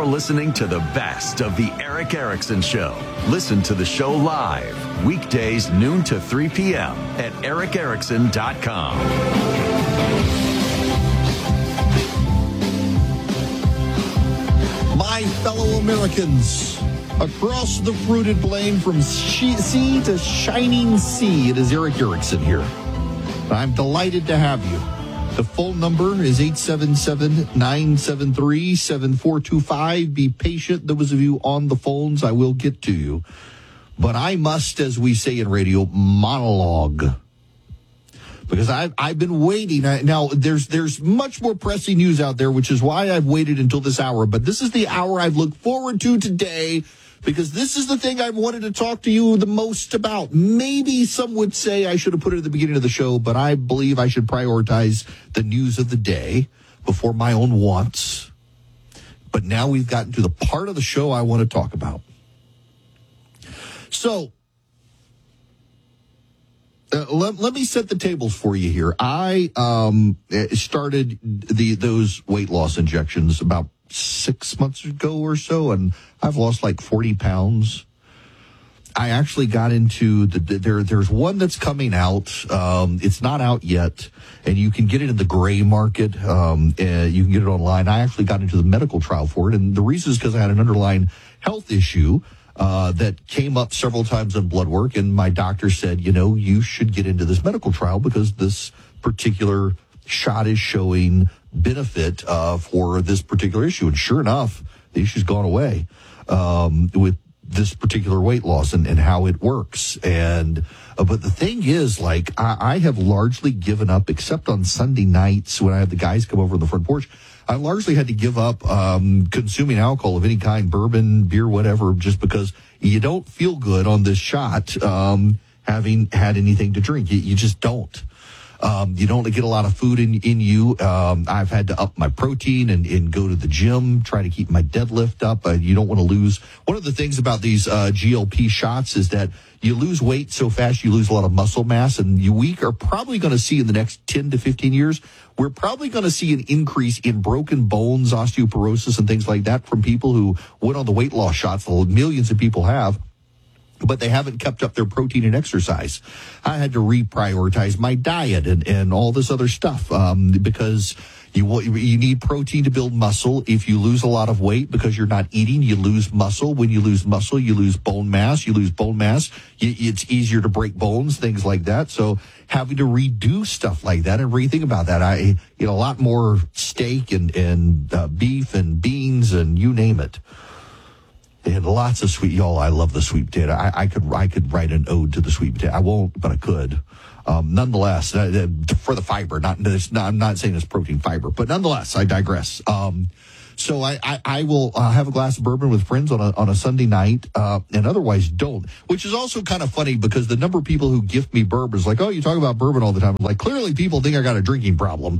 listening to the best of the Eric Erickson Show. Listen to the show live, weekdays noon to 3 p.m. at ericerickson.com. My fellow Americans, across the fruited plain from sea to shining sea, it is Eric Erickson here. I'm delighted to have you. The phone number is 877-973-7425. Be patient. Those of you on the phones, I will get to you. But I must, as we say in radio, monologue. Because I've been waiting. Now, there's much more pressing news out there, which is why I've waited until this hour. But this is the hour I've looked forward to today, because this is the thing I've wanted to talk to you the most about. Maybe some would say I should have put it at the beginning of the show, but I believe I should prioritize the news of the day before my own wants. But now we've gotten to the part of the show I want to talk about. So, let me set the tables for you here. I started those weight loss injections about 6 months ago or so, and I've lost like 40 pounds. I actually got into there's one that's coming out. It's not out yet, and you can get it in the gray market. You can get it online. I actually got into the medical trial for it, and the reason is because I had an underlying health issue that came up several times in blood work, and my doctor said, you should get into this medical trial because this particular shot is showing benefit for this particular issue. And sure enough, the issue's gone away with this particular weight loss and how it works. And but the thing is, like, I have largely given up, except on Sunday nights when I have the guys come over on the front porch. I largely had to give up consuming alcohol of any kind, bourbon, beer, whatever, just because you don't feel good on this shot having had anything to drink. You just don't. You don't get a lot of food in you. I've had to up my protein and go to the gym, try to keep my deadlift up. You don't want to lose. One of the things about these GLP shots is that you lose weight so fast, you lose a lot of muscle mass, and we are probably going to see in the next 10 to 15 years, we're probably going to see an increase in broken bones, osteoporosis, and things like that from people who went on the weight loss shots. Millions of people have, but they haven't kept up their protein and exercise. I had to reprioritize my diet and all this other stuff because you need protein to build muscle. If you lose a lot of weight because you're not eating, you lose muscle. When you lose muscle, you lose bone mass. You lose bone mass, it's easier to break bones, things like that. So having to redo stuff like that and rethink about that, I eat a lot more steak and beef and beans and you name it. And lots of sweet, y'all. I love the sweet potato. I could write an ode to the sweet potato. I won't, but I could. Nonetheless, for the fiber, I'm not saying it's protein fiber, but nonetheless, I digress. So I will have a glass of bourbon with friends on a Sunday night, and otherwise don't. Which is also kind of funny because the number of people who gift me bourbon is like, oh, you talk about bourbon all the time. I'm like, clearly people think I got a drinking problem.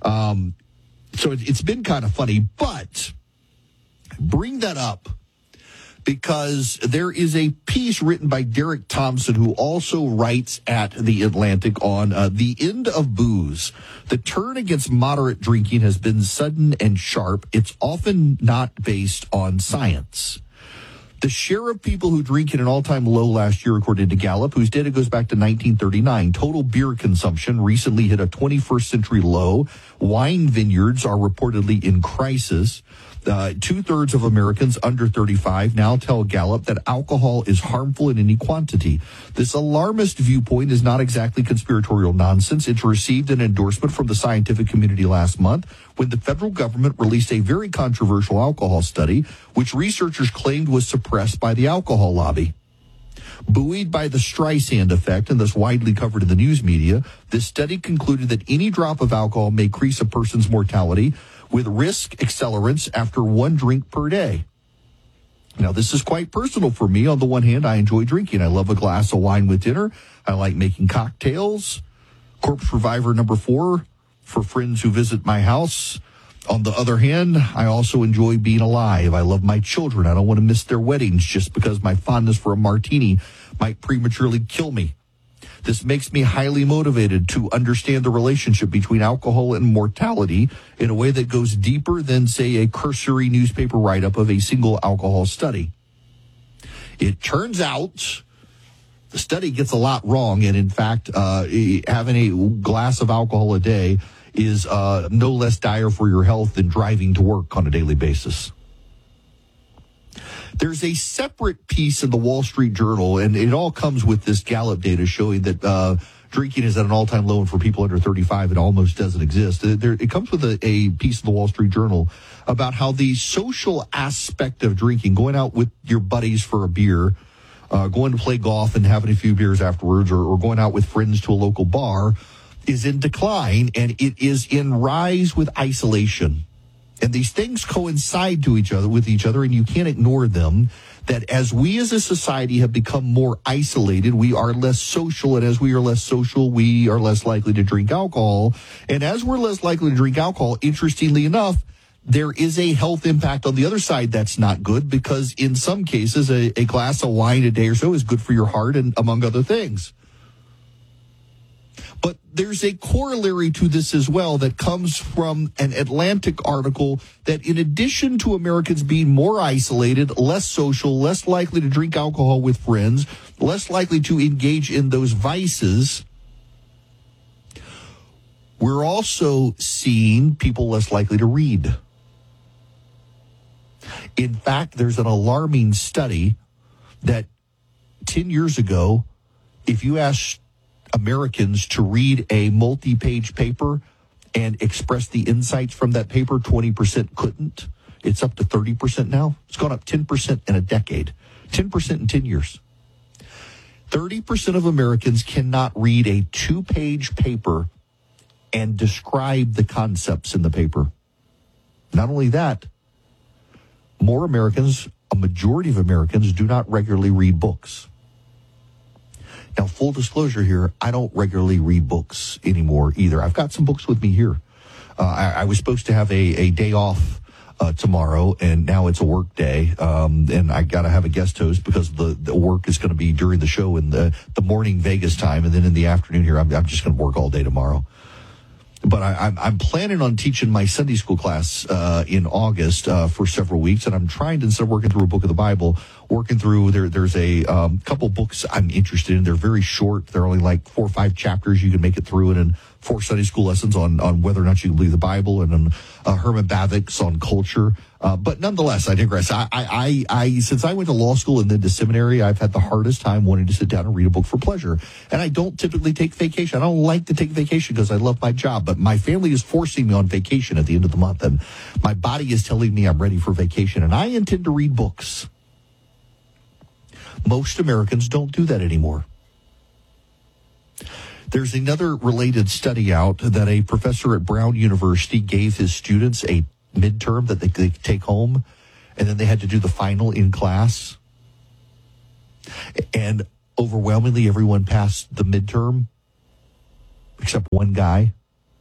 So it's been kind of funny, but bring that up because there is a piece written by Derek Thompson, who also writes at The Atlantic on the end of booze. The turn against moderate drinking has been sudden and sharp. It's often not based on science. The share of people who drink at an all-time low last year, according to Gallup, whose data goes back to 1939. Total beer consumption recently hit a 21st century low. Wine vineyards are reportedly in crisis. 2/3 of Americans under 35 now tell Gallup that alcohol is harmful in any quantity. This alarmist viewpoint is not exactly conspiratorial nonsense. It received an endorsement from the scientific community last month when the federal government released a very controversial alcohol study, which researchers claimed was suppressed by the alcohol lobby. Buoyed by the Streisand effect and thus widely covered in the news media, this study concluded that any drop of alcohol may increase a person's mortality with risk accelerants after one drink per day. Now, this is quite personal for me. On the one hand, I enjoy drinking. I love a glass of wine with dinner. I like making cocktails. Corpse Reviver number 4 for friends who visit my house. On the other hand, I also enjoy being alive. I love my children. I don't want to miss their weddings just because my fondness for a martini might prematurely kill me. This makes me highly motivated to understand the relationship between alcohol and mortality in a way that goes deeper than, say, a cursory newspaper write-up of a single alcohol study. It turns out the study gets a lot wrong, and in fact, having a glass of alcohol a day is no less dire for your health than driving to work on a daily basis. There's a separate piece in the Wall Street Journal, and it all comes with this Gallup data showing that drinking is at an all-time low, and for people under 35, it almost doesn't exist. It comes with a piece of the Wall Street Journal about how the social aspect of drinking, going out with your buddies for a beer, going to play golf and having a few beers afterwards, or going out with friends to a local bar, is in decline, and it is in rise with isolation. And these things coincide with each other, and you can't ignore them, that as we as a society have become more isolated, we are less social, and as we are less social, we are less likely to drink alcohol. And as we're less likely to drink alcohol, interestingly enough, there is a health impact on the other side that's not good, because in some cases, a glass of wine a day or so is good for your heart, and among other things. But there's a corollary to this as well that comes from an Atlantic article that in addition to Americans being more isolated, less social, less likely to drink alcohol with friends, less likely to engage in those vices, we're also seeing people less likely to read. In fact, there's an alarming study that 10 years ago, if you asked Americans to read a multi-page paper and express the insights from that paper, 20% couldn't. It's up to 30% now. It's gone up 10% in a decade, 10% in 10 years. 30% of Americans cannot read a 2-page paper and describe the concepts in the paper. Not only that, more Americans, a majority of Americans, do not regularly read books. Now, full disclosure here, I don't regularly read books anymore either. I've got some books with me here. I was supposed to have a day off tomorrow, and now it's a work day. And I got to have a guest host because the work is going to be during the show in the morning Vegas time. And then in the afternoon here, I'm just going to work all day tomorrow. But I'm planning on teaching my Sunday school class in August for several weeks, and I'm trying to, instead of working through a book of the Bible, working through there's a couple books I'm interested in. They're very short. They're only like 4 or 5 chapters. You can make it through, and 4 Sunday school lessons on whether or not you can believe the Bible, and then Herman Bavinck's on culture. But nonetheless, I digress. I since I went to law school and then to seminary, I've had the hardest time wanting to sit down and read a book for pleasure. And I don't typically take vacation. I don't like to take vacation because I love my job, but my family is forcing me on vacation at the end of the month, and my body is telling me I'm ready for vacation, and I intend to read books. Most Americans don't do that anymore. There's another related study out that a professor at Brown University gave his students a midterm that they could take home, and then they had to do the final in class. And overwhelmingly, everyone passed the midterm, except one guy.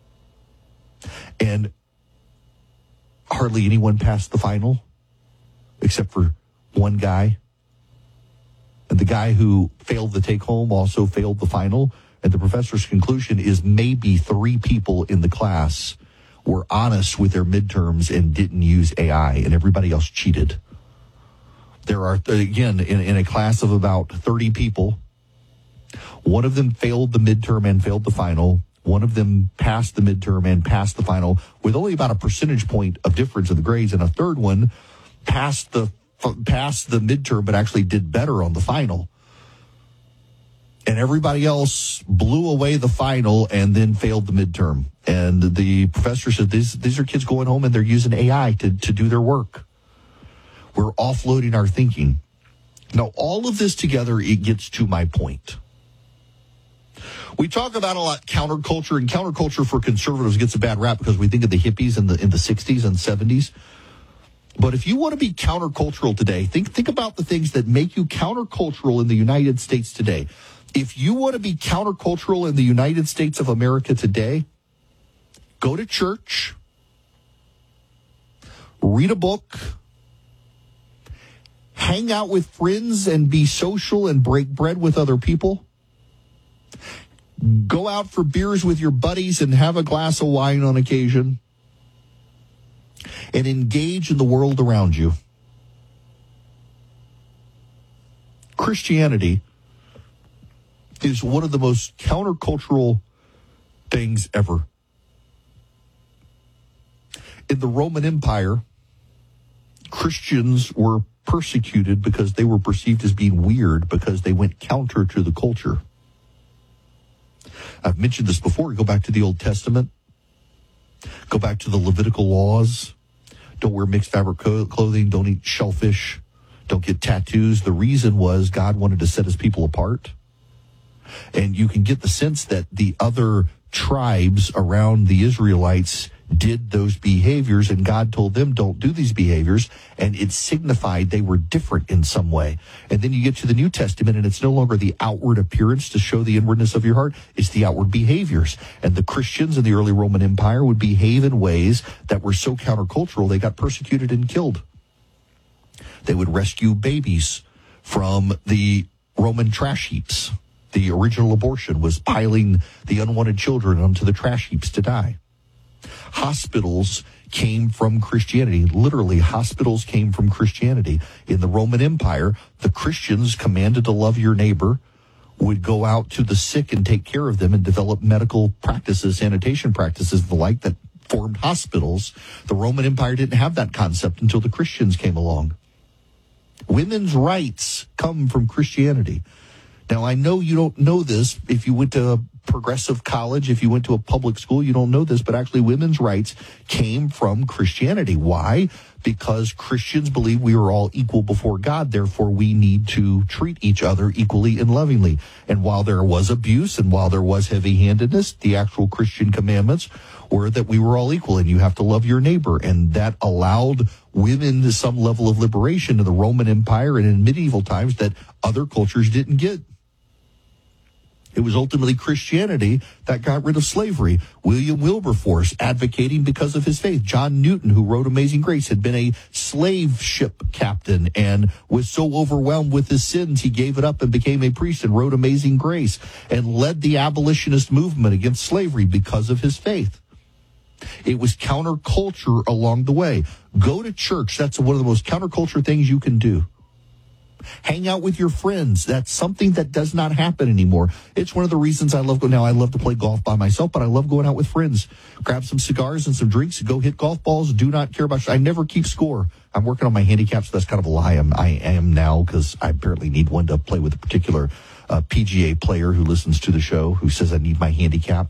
And hardly anyone passed the final, except for one guy. And the guy who failed the take-home also failed the final. And the professor's conclusion is maybe 3 people in the class were honest with their midterms and didn't use AI, and everybody else cheated. There are, again, in a class of about 30 people, one of them failed the midterm and failed the final. One of them passed the midterm and passed the final with only about a percentage point of difference in the grades, and a third one passed the midterm but actually did better on the final. And everybody else blew away the final and then failed the midterm. And the professor said, these are kids going home and they're using AI to do their work. We're offloading our thinking. Now, all of this together, it gets to my point. We talk about a lot counterculture, and counterculture for conservatives gets a bad rap because we think of the hippies in the 60s and 70s. But if you want to be countercultural today, think about the things that make you countercultural in the United States today. If you want to be countercultural in the United States of America today, go to church, read a book, hang out with friends and be social and break bread with other people, Go out for beers with your buddies and have a glass of wine on occasion. And engage in the world around you. Christianity is one of the most countercultural things ever. In the Roman Empire, Christians were persecuted because they were perceived as being weird because they went counter to the culture. I've mentioned this before. Go back to the Old Testament. Go back to the Levitical laws. Don't wear mixed fabric clothing. Don't eat shellfish. Don't get tattoos. The reason was God wanted to set his people apart. And you can get the sense that the other tribes around the Israelites did those behaviors, and God told them, don't do these behaviors, and it signified they were different in some way. And then you get to the New Testament, and it's no longer the outward appearance to show the inwardness of your heart, it's the outward behaviors. And the Christians in the early Roman Empire would behave in ways that were so countercultural, they got persecuted and killed. They would rescue babies from the Roman trash heaps. The original abortion was piling the unwanted children onto the trash heaps to die. Hospitals came from Christianity. Literally, hospitals came from Christianity. In the Roman Empire, the Christians commanded to love your neighbor, would go out to the sick and take care of them and develop medical practices, sanitation practices, the like that formed hospitals. The Roman Empire didn't have that concept until the Christians came along. Women's rights come from Christianity. Now, I know you don't know this. If you went to a progressive college, if you went to a public school, you don't know this, but actually women's rights came from Christianity. Why? Because Christians believe we are all equal before God. Therefore, we need to treat each other equally and lovingly. And while there was abuse and while there was heavy-handedness, the actual Christian commandments were that we were all equal and you have to love your neighbor. And that allowed women to some level of liberation in the Roman Empire and in medieval times that other cultures didn't get. It was ultimately Christianity that got rid of slavery. William Wilberforce advocating because of his faith. John Newton, who wrote Amazing Grace, had been a slave ship captain and was so overwhelmed with his sins, he gave it up and became a priest and wrote Amazing Grace and led the abolitionist movement against slavery because of his faith. It was counterculture along the way. Go to church. That's one of the most counterculture things you can do. Hang out with your friends. That's something that does not happen anymore. It's one of the reasons I love going. Now, I love to play golf by myself, but I love going out with friends. Grab some cigars and some drinks, go hit golf balls. Do not care about. I never keep score. I'm working on my handicap, so that's kind of a lie. I am now because I apparently need one to play with a particular PGA player who listens to the show who says I need my handicap.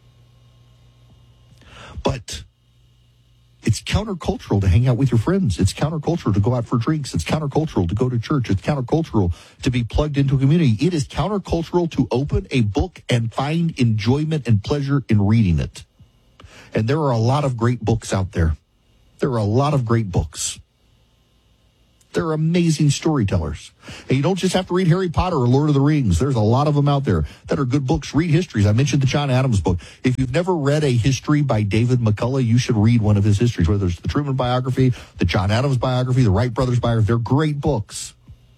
But it's countercultural to hang out with your friends. It's countercultural to go out for drinks. It's countercultural to go to church. It's countercultural to be plugged into a community. It is countercultural to open a book and find enjoyment and pleasure in reading it. And there are a lot of great books out there. There are a lot of great books. They're amazing storytellers. And you don't just have to read Harry Potter or Lord of the Rings. There's a lot of them out there that are good books. Read histories. I mentioned the John Adams book. If you've never read a history by David McCullough, you should read one of his histories, whether it's the Truman biography, the John Adams biography, the Wright brothers biography. They're great books.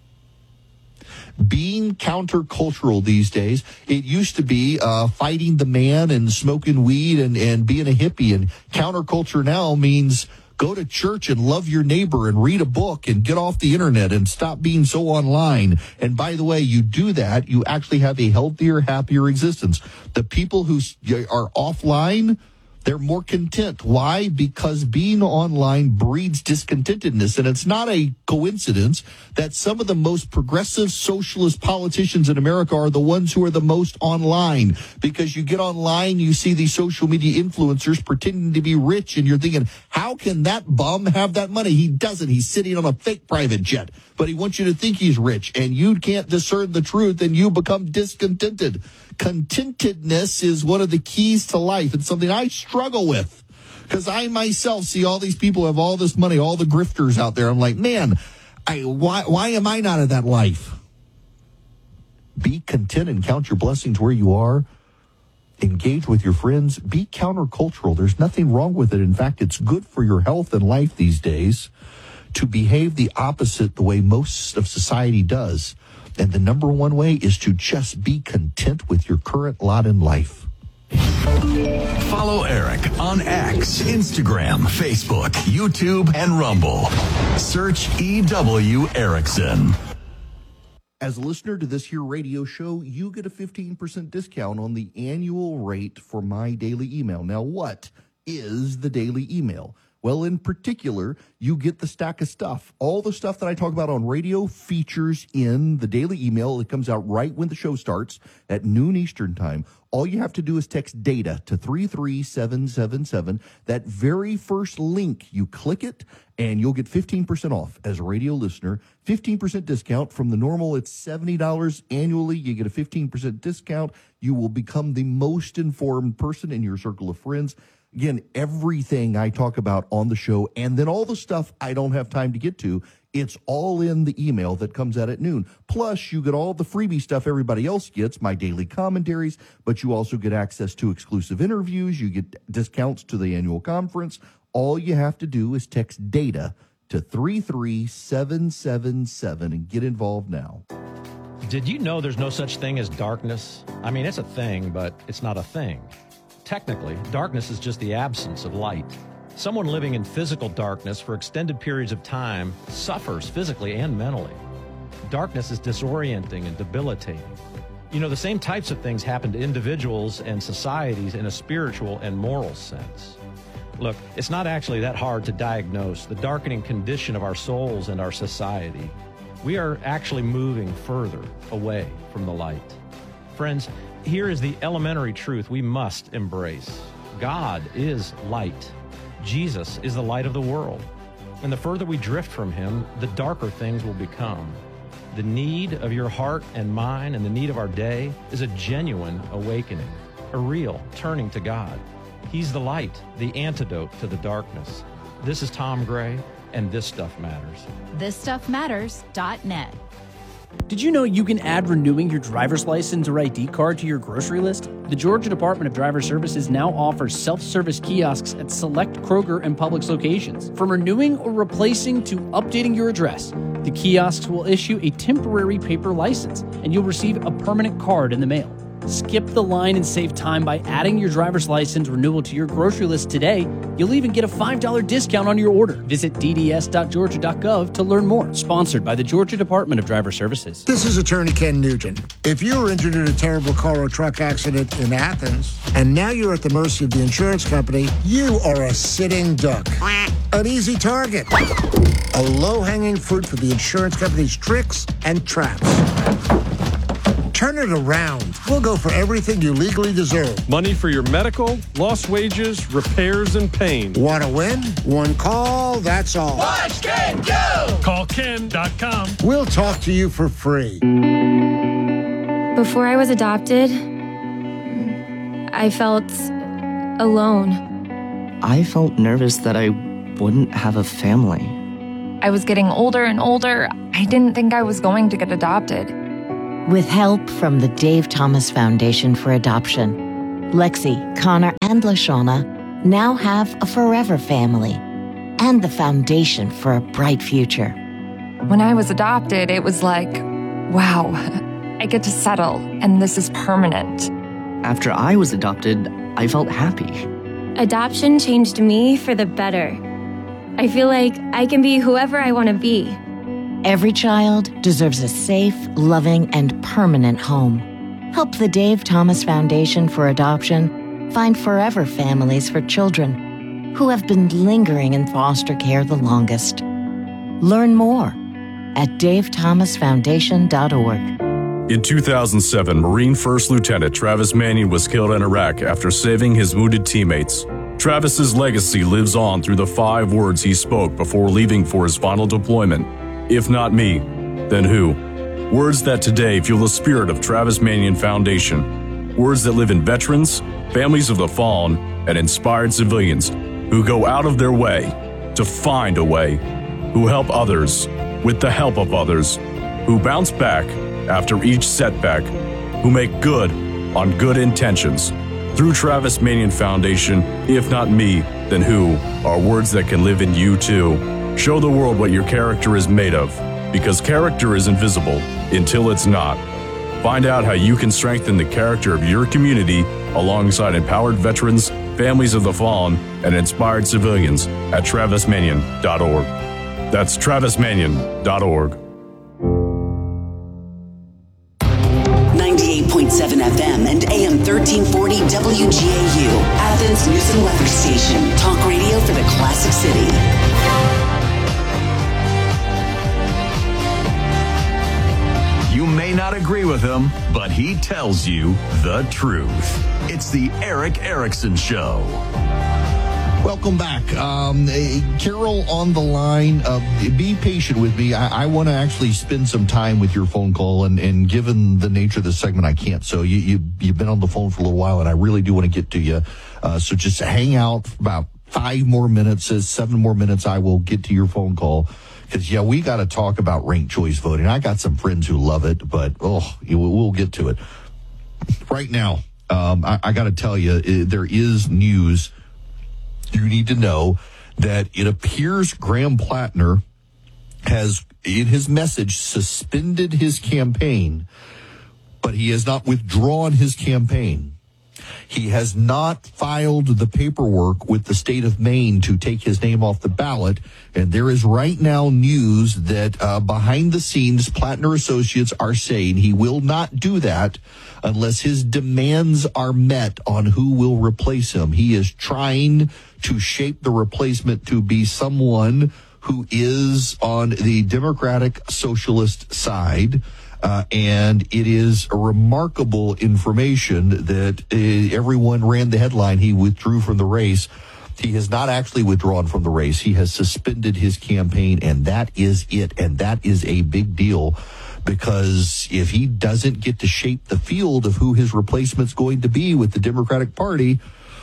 Being countercultural these days, it used to be fighting the man and smoking weed and being a hippie. And counterculture now means go to church and love your neighbor and read a book and get off the internet and stop being so online. And by the way, you do that, you actually have a healthier, happier existence. The people who are offline, they're more content. Why? Because being online breeds discontentedness. And it's not a coincidence that some of the most progressive socialist politicians in America are the ones who are the most online. Because you get online, you see these social media influencers pretending to be rich, and you're thinking, how can that bum have that money? He doesn't. He's sitting on a fake private jet. But he wants you to think he's rich, and you can't discern the truth, and you become discontented. Contentedness is one of the keys to life. It's something I struggle with because I myself see all these people who have all this money, all the grifters out there. I'm like, man, why am I not in that life? Be content and count your blessings where you are. Engage with your friends. Be countercultural. There's nothing wrong with it. In fact, it's good for your health and life these days to behave the opposite the way most of society does. And the number one way is to just be content with your current lot in life. Follow Eric on X, Instagram, Facebook, YouTube, and Rumble. Search EW Erickson. As a listener to this here radio show, you get a 15% discount on the annual rate for my daily email. Now, what is the daily email? Well, in particular, you get the stack of stuff. All the stuff that I talk about on radio features in the daily email. It comes out right when the show starts at noon Eastern time. All you have to do is text DATA to 33777. That very first link, you click it, and you'll get 15% off as a radio listener. 15% discount from the normal. It's $70 annually. You get a 15% discount. You will become the most informed person in your circle of friends. Again, everything I talk about on the show, and then all the stuff I don't have time to get to, it's all in the email that comes out at noon. Plus, you get all the freebie stuff everybody else gets, my daily commentaries, but you also get access to exclusive interviews. You get discounts to the annual conference. All you have to do is text DATA to 33777 and get involved now. Did you know there's no such thing as darkness? I mean, it's a thing, but it's not a thing. Technically, darkness is just the absence of light. Someone living in physical darkness for extended periods of time suffers physically and mentally. Darkness is disorienting and debilitating. You know, the same types of things happen to individuals and societies in a spiritual and moral sense. Look, it's not actually that hard to diagnose the darkening condition of our souls and our society. We are actually moving further away from the light. Friends, here is the elementary truth we must embrace. God is light. Jesus is the light of the world. And the further we drift from him, the darker things will become. The need of your heart and mine and the need of our day is a genuine awakening, a real turning to God. He's the light, the antidote to the darkness. This is Tom Gray, and This Stuff Matters. ThisStuffMatters.net. Did you know you can add renewing your driver's license or ID card to your grocery list? The Georgia Department of Driver Services now offers self-service kiosks at select Kroger and Publix locations. From renewing or replacing to updating your address, the kiosks will issue a temporary paper license, and you'll receive a permanent card in the mail. Skip the line and save time by adding your driver's license renewal to your grocery list today. You'll even get a $5 discount on your order. Visit dds.georgia.gov to learn more. Sponsored by the Georgia Department of Driver Services. This is Attorney Ken Nugent. If you were injured in a terrible car or truck accident in Athens, and now you're at the mercy of the insurance company, you are a sitting duck. An easy target. A low-hanging fruit for the insurance company's tricks and traps. Turn it around. We'll go for everything you legally deserve. Money for your medical, lost wages, repairs, and pain. Want to win? One call, that's all. Watch Ken go! Call Ken.com. We'll talk to you for free. Before I was adopted, I felt alone. I felt nervous that I wouldn't have a family. I was getting older and older. I didn't think I was going to get adopted. With help from the Dave Thomas Foundation for Adoption, Lexi, Connor, and LaShawna now have a forever family and the foundation for a bright future. When I was adopted, it was like, wow, I get to settle, and this is permanent. After I was adopted, I felt happy. Adoption changed me for the better. I feel like I can be whoever I want to be. Every child deserves a safe, loving, and permanent home. Help the Dave Thomas Foundation for Adoption find forever families for children who have been lingering in foster care the longest. Learn more at davethomasfoundation.org. In 2007, Marine First Lieutenant Travis Manion was killed in Iraq after saving his wounded teammates. Travis's legacy lives on through the 5 words he spoke before leaving for his final deployment. If not me, then who? Words that today fuel the spirit of Travis Manion Foundation. Words that live in veterans, families of the fallen, and inspired civilians who go out of their way to find a way, who help others with the help of others, who bounce back after each setback, who make good on good intentions. Through Travis Manion Foundation, if not me, then who, are words that can live in you too. Show the world what your character is made of. because character is invisible until it's not. Find out how you can strengthen the character of your community alongside empowered veterans, families of the fallen, and inspired civilians at TravisManion.org. That's TravisManion.org. 98.7 FM and AM 1340 WGAU, Athens News and Weather Station. Talk radio for the Classic City. You may not agree with him, but he tells you the truth. It's the Eric Erickson Show. Welcome back. Carol on the line. Be patient with me. I want to actually spend some time with your phone call, and given the nature of the segment, I can't. So you've been on the phone for a little while, and I really do want to get to you. So just hang out for about 5 more minutes, 7 more minutes. I will get to your phone call. Because, we got to talk about ranked choice voting. I got some friends who love it, but, we'll get to it. Right now, I got to tell you, there is news you need to know that it appears Graham Plattner has, in his message, suspended his campaign, but he has not withdrawn his campaign. He has not filed the paperwork with the state of Maine to take his name off the ballot. And there is right now news that behind the scenes, Plattner Associates are saying he will not do that unless his demands are met on who will replace him. He is trying to shape the replacement to be someone who is on the Democratic Socialist side. And it is a remarkable information that everyone ran the headline. He withdrew from the race. He has not actually withdrawn from the race. He has suspended his campaign, and that is it. And that is a big deal, because if he doesn't get to shape the field of who his replacement's going to be with the Democratic Party,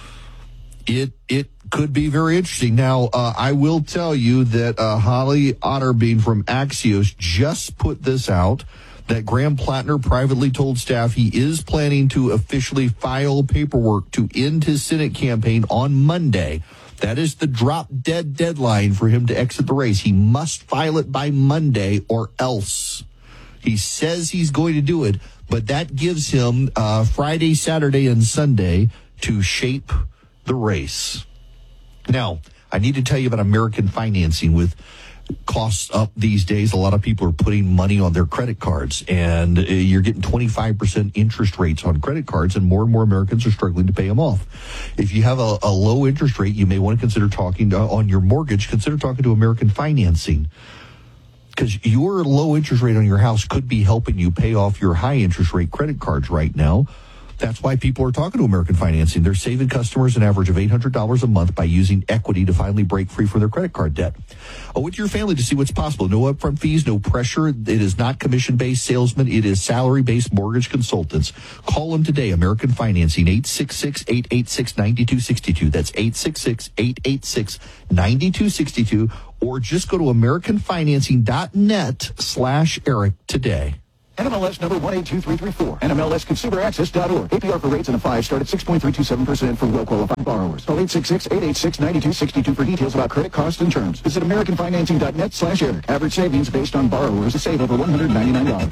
it could be very interesting. Now, I will tell you that Holly Otterbein from Axios just put this out, that Graham Plattner privately told staff he is planning to officially file paperwork to end his Senate campaign on Monday. That is the drop-dead deadline for him to exit the race. He must file it by Monday or else. He says he's going to do it, but that gives him Friday, Saturday, and Sunday to shape the race. Now, I need to tell you about American financing. With costs up these days, a lot of people are putting money on their credit cards, and you're getting 25% interest rates on credit cards, and more Americans are struggling to pay them off. If you have a low interest rate, you may want to consider talking on your mortgage. Consider talking to American Financing, because your low interest rate on your house could be helping you pay off your high interest rate credit cards right now. That's why people are talking to American Financing. They're saving customers an average of $800 a month by using equity to finally break free from their credit card debt. Owe it to your family to see what's possible. No upfront fees, no pressure. It is not commission-based salesmen. It is salary-based mortgage consultants. Call them today, American Financing, 866-886-9262. That's 866-886-9262. Or just go to AmericanFinancing.net/Eric today. NMLS number 182334. NMLSConsumerAccess.org. APR for rates and a 5 start at 6.327% for well-qualified borrowers. Call 866-886-9262 for details about credit costs and terms. Visit AmericanFinancing.net/Eric. Average savings based on borrowers to save over $199.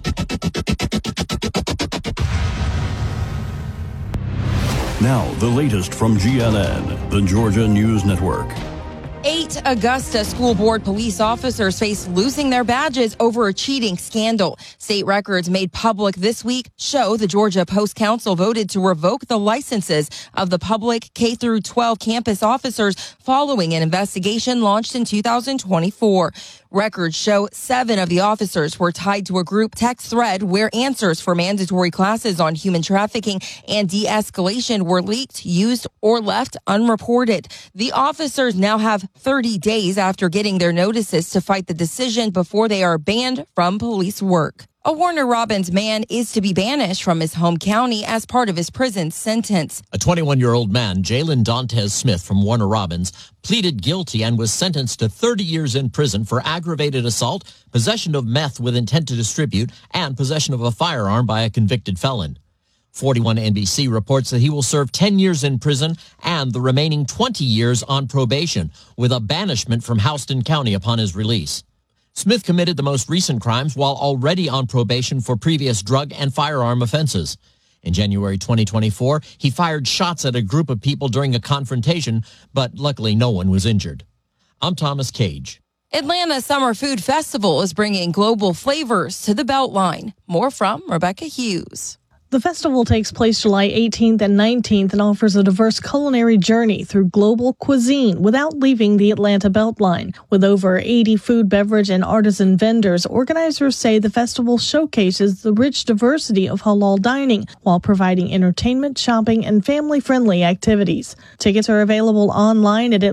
Now, the latest from GNN, the Georgia News Network. 8 Augusta school board police officers face losing their badges over a cheating scandal. State records made public this week show the Georgia Post Council voted to revoke the licenses of the public K-12 campus officers following an investigation launched in 2024. Records show 7 of the officers were tied to a group text thread where answers for mandatory classes on human trafficking and de-escalation were leaked, used, or left unreported. The officers now have 30 days after getting their notices to fight the decision before they are banned from police work. A Warner Robins man is to be banished from his home county as part of his prison sentence. A 21-year-old man, Jalen Dantes Smith from Warner Robins, pleaded guilty and was sentenced to 30 years in prison for aggravated assault, possession of meth with intent to distribute, and possession of a firearm by a convicted felon. 41 NBC reports that he will serve 10 years in prison and the remaining 20 years on probation, with a banishment from Houston County upon his release. Smith committed the most recent crimes while already on probation for previous drug and firearm offenses. In January 2024, he fired shots at a group of people during a confrontation, but luckily no one was injured. I'm Thomas Cage. Atlanta Summer Food Festival is bringing global flavors to the Beltline. More from Rebecca Hughes. The festival takes place July 18th and 19th and offers a diverse culinary journey through global cuisine without leaving the Atlanta Beltline. With over 80 food, beverage, and artisan vendors, organizers say the festival showcases the rich diversity of halal dining while providing entertainment, shopping, and family-friendly activities. Tickets are available online at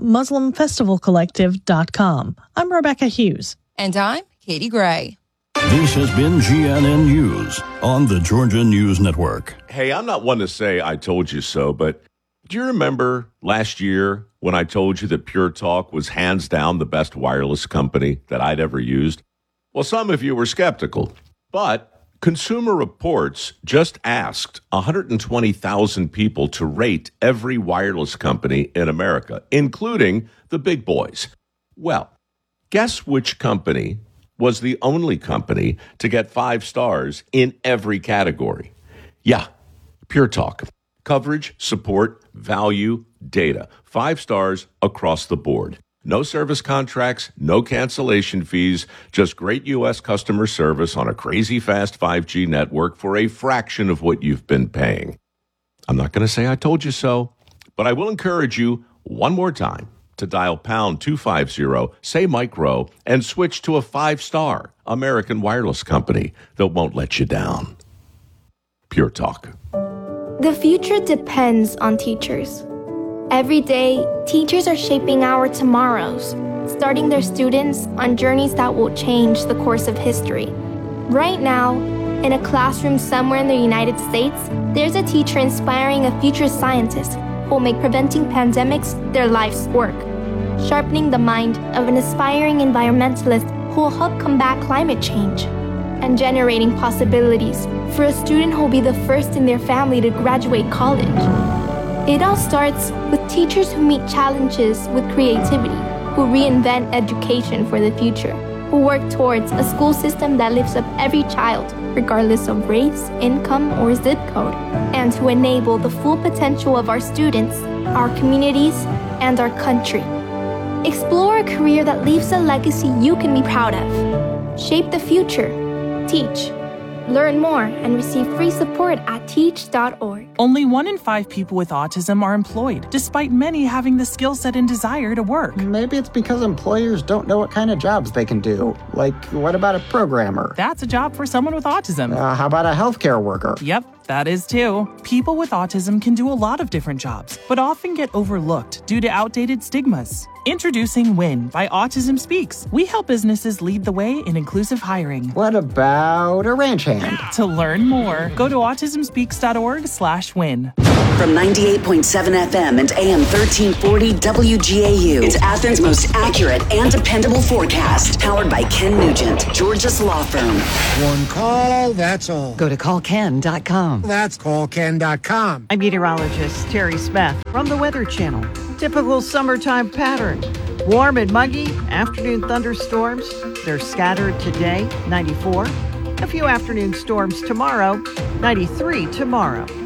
AtlantaMuslimFestivalCollective.com. I'm Rebecca Hughes. And I'm Katie Gray. This has been GNN News on the Georgia News Network. Hey, I'm not one to say I told you so, but do you remember last year when I told you that Pure Talk was hands down the best wireless company that I'd ever used? Well, some of you were skeptical, but Consumer Reports just asked 120,000 people to rate every wireless company in America, including the big boys. Well, guess which company was the only company to get 5 stars in every category? Yeah, Pure Talk. Coverage, support, value, data. 5 stars across the board. No service contracts, no cancellation fees, just great U.S. customer service on a crazy fast 5G network for a fraction of what you've been paying. I'm not going to say I told you so, but I will encourage you one more time to dial pound 250, say micro, and switch to a 5-star American wireless company that won't let you down. Pure Talk. The future depends on teachers. Every day, teachers are shaping our tomorrows, starting their students on journeys that will change the course of history. Right now, in a classroom somewhere in the United States, there's a teacher inspiring a future scientist who will make preventing pandemics their life's work, sharpening the mind of an aspiring environmentalist who will help combat climate change, and generating possibilities for a student who will be the first in their family to graduate college. It all starts with teachers who meet challenges with creativity, who reinvent education for the future, who work towards a school system that lifts up every child, regardless of race, income, or zip code, and to enable the full potential of our students, our communities, and our country. Explore a career that leaves a legacy you can be proud of. Shape the future. Teach. Learn more and receive free support at teach.org. Only 1 in 5 people with autism are employed, despite many having the skill set and desire to work. Maybe it's because employers don't know what kind of jobs they can do. Like, what about a programmer? That's a job for someone with autism. How about a healthcare worker? Yep, that is too. People with autism can do a lot of different jobs, but often get overlooked due to outdated stigmas. Introducing WIN by Autism Speaks. We help businesses lead the way in inclusive hiring. What about a ranch hand? To learn more, go to autismspeaks.org/win. From 98.7 FM and AM 1340 WGAU, it's Athens' most accurate and dependable forecast. Powered by Ken Nugent, Georgia's law firm. One call, that's all. Go to callken.com. That's callken.com. I'm meteorologist Terry Smith from the Weather Channel. Typical summertime pattern. Warm and muggy, afternoon thunderstorms. They're scattered today, 94. A few afternoon storms tomorrow, 93 tomorrow.